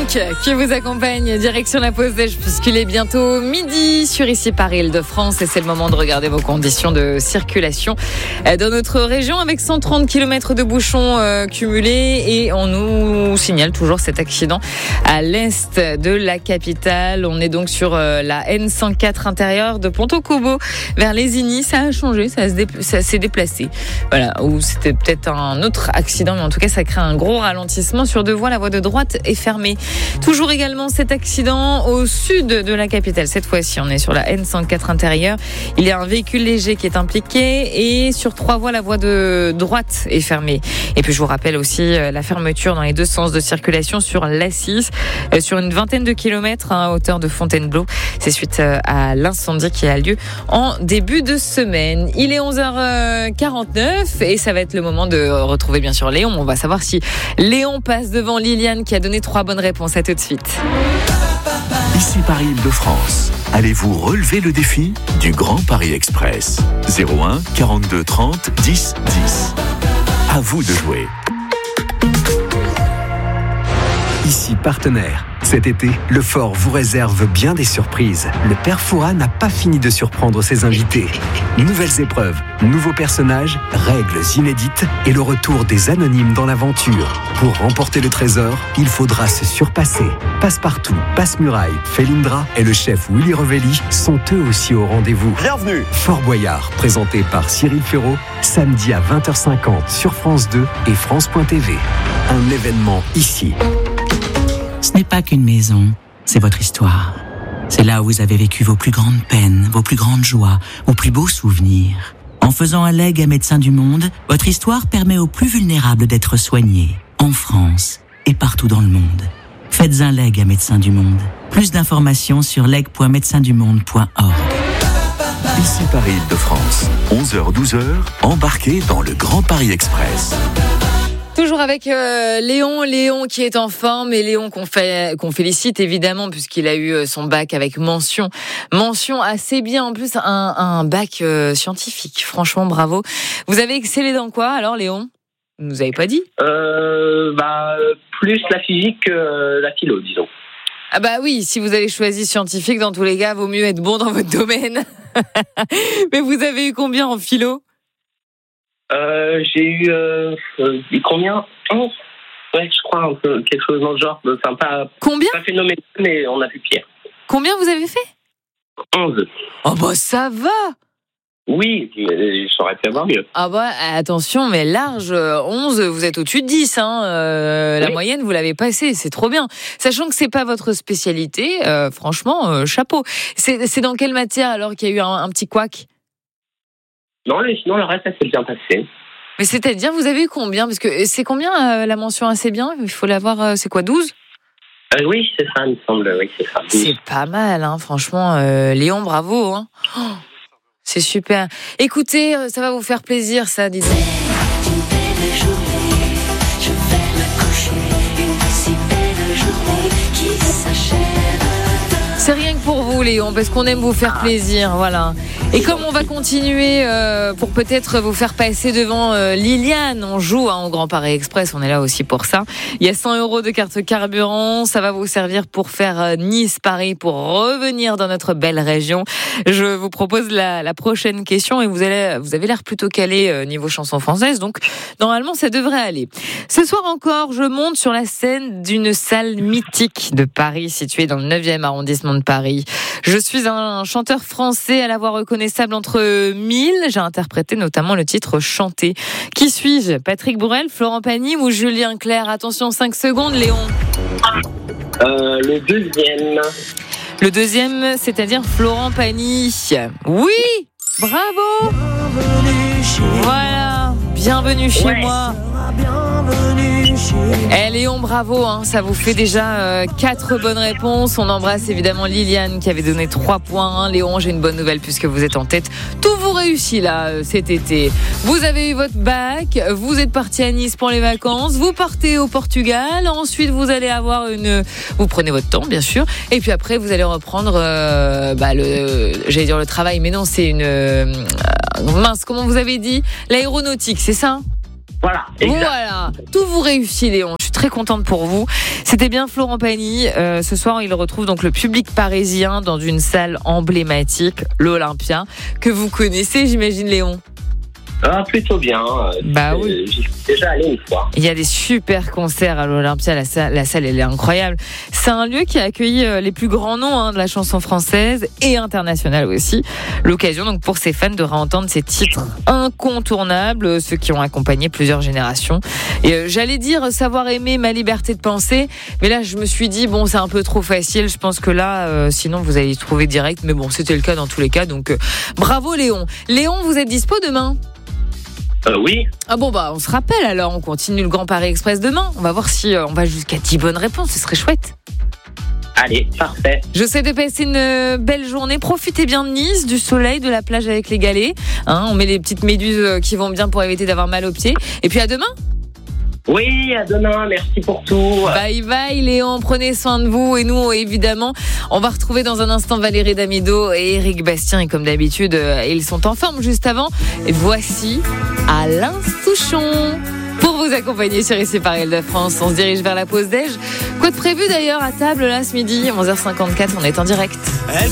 Franck qui vous accompagne direction la pause déj puisqu'il est bientôt midi sur ici Paris Île-de-France et c'est le moment de regarder vos conditions de circulation dans notre région avec 130 km de bouchons cumulés et on nous signale toujours cet accident à l'est de la capitale. On est donc sur la N104 intérieure de Ponto-Combo vers Lésigny. Ça a changé, ça s'est déplacé. Voilà, ou c'était peut-être un autre accident, mais en tout cas ça crée un gros ralentissement sur deux voies. La voie de droite est fermée. Toujours également cet accident au sud de la capitale. Cette fois-ci, on est sur la N104 intérieure. Il y a un véhicule léger qui est impliqué et sur trois voies, la voie de droite est fermée. Et puis je vous rappelle aussi la fermeture dans les deux sens de circulation sur l'A6 sur une vingtaine de kilomètres à hauteur de Fontainebleau. C'est suite à l'incendie qui a lieu en début de semaine. Il est 11h49 et ça va être le moment de retrouver bien sûr Léon. On va savoir si Léon passe devant Liliane qui a donné 3 bonnes réponses. À tout de suite. Ici Paris Île-de-France. Allez-vous relever le défi du Grand Paris Express? 01 42 30 10 10. À vous de jouer. Ici partenaire. Cet été, le Fort vous réserve bien des surprises. Le Père Fouras n'a pas fini de surprendre ses invités. Nouvelles épreuves, nouveaux personnages, règles inédites et le retour des anonymes dans l'aventure. Pour remporter le trésor, il faudra se surpasser. Passepartout, Passe-Muraille, Felindra et le chef Willy Revelli sont eux aussi au rendez-vous. Bienvenue. Fort Boyard, présenté par Cyril Ferraud, samedi à 20h50 sur France 2 et France.tv. Un événement ici. Ce n'est pas qu'une maison, c'est votre histoire. C'est là où vous avez vécu vos plus grandes peines, vos plus grandes joies, vos plus beaux souvenirs. En faisant un legs à Médecins du Monde, votre histoire permet aux plus vulnérables d'être soignés, en France et partout dans le monde. Faites un legs à Médecins du Monde. Plus d'informations sur leg.médecindumonde.org. Ici Paris Île-de-France. 11h-12h, embarquez dans le Grand Paris Express. Toujours avec Léon qui est en forme et Léon qu'on félicite évidemment puisqu'il a eu son bac avec mention assez bien, en plus un bac scientifique, franchement bravo. Vous avez excellé dans quoi alors Léon? Vous nous avez pas dit? Plus la physique que la philo, disons. Ah bah oui, si vous avez choisi scientifique, dans tous les cas, vaut mieux être bon dans votre domaine. Mais vous avez eu combien en philo? J'ai eu combien? 11. Ouais, je crois un peu quelque chose dans le genre. Enfin, combien? Pas phénoménal, mais on a fait pire. Combien vous avez fait? 11. Oh bah ça va. Oui, j'aurais pu avoir mieux. Ah bah attention, mais large, 11, vous êtes au-dessus de 10. La moyenne, vous l'avez passé, c'est trop bien. Sachant que c'est pas votre spécialité, franchement, chapeau. C'est dans quelle matière alors qu'il y a eu un petit couac? Non, sinon le reste, ça s'est bien passé. Mais c'est-à-dire, vous avez eu combien? Parce que c'est combien la mention assez bien? Il faut l'avoir, c'est quoi, 12? Oui, c'est ça, il me semble, oui, c'est ça. 12. C'est pas mal, franchement. Léon, bravo. C'est super. Écoutez, ça va vous faire plaisir, ça, disons. C'est rien que pour vous, Léon, parce qu'on aime vous faire plaisir, voilà. Et comme on va continuer pour peut-être vous faire passer devant Liliane, on joue au Grand Paris Express, on est là aussi pour ça. Il y a 100 € de carte carburant, ça va vous servir pour faire Nice-Paris, pour revenir dans notre belle région. Je vous propose la prochaine question et vous avez l'air plutôt calé niveau chanson française, donc normalement ça devrait aller. Ce soir encore, je monte sur la scène d'une salle mythique de Paris, située dans le 9e arrondissement de Paris. Je suis un chanteur français à la voix reconnaissable entre mille. J'ai interprété notamment le titre Chanter. Qui suis-je? Patrick Borel, Florent Pagny ou Julien Clerc? Attention, 5 secondes, Léon. Le deuxième. Le deuxième, c'est-à-dire Florent Pagny. Oui, bravo. Voilà, bienvenue chez moi. Léon, bravo, ça vous fait déjà 4 bonnes réponses. On embrasse évidemment Liliane qui avait donné 3 points. Léon, j'ai une bonne nouvelle puisque vous êtes en tête. Tout vous réussit là cet été. Vous avez eu votre bac, vous êtes parti à Nice pour les vacances, vous partez au Portugal, ensuite vous allez avoir vous prenez votre temps bien sûr, et puis après vous allez reprendre j'allais dire le travail, mais non, c'est comment vous avez dit? L'aéronautique, c'est ça? Voilà, exact. Voilà, tout vous réussit, Léon. Je suis très contente pour vous. C'était bien Florent Pagny. Ce soir, il retrouve donc le public parisien dans une salle emblématique, l'Olympia, que vous connaissez, j'imagine, Léon. Ah, plutôt bien. Bah oui. J'y suis déjà allé une fois. Il y a des super concerts à l'Olympia. La salle, elle est incroyable. C'est un lieu qui a accueilli les plus grands noms de la chanson française et internationale aussi. L'occasion donc pour ses fans de réentendre ces titres incontournables, ceux qui ont accompagné plusieurs générations. Et j'allais dire savoir aimer ma liberté de penser, mais là je me suis dit bon, c'est un peu trop facile. Je pense que là, sinon vous allez trouver direct. Mais bon, c'était le cas dans tous les cas. Donc bravo Léon. Léon, vous êtes dispo demain? Oui. Ah bon, bah on se rappelle alors, on continue le Grand Paris Express demain. On va voir si on va jusqu'à 10 bonnes réponses, ce serait chouette. Allez, parfait. Je vous souhaite de passer une belle journée. Profitez bien de Nice, du soleil, de la plage avec les galets. On met les petites méduses qui vont bien pour éviter d'avoir mal aux pieds. Et puis à demain. Oui, à demain, merci pour tout. Bye bye Léon, prenez soin de vous. Et nous, évidemment, on va retrouver dans un instant Valérie Damido et Éric Bastien. Et comme d'habitude, ils sont en forme juste avant. Et voici Alain Souchon pour vous accompagner sur Ici par Île-de-France. On se dirige vers la pause déj. Quoi de prévu d'ailleurs à table là ce midi, 11h54, on est en direct.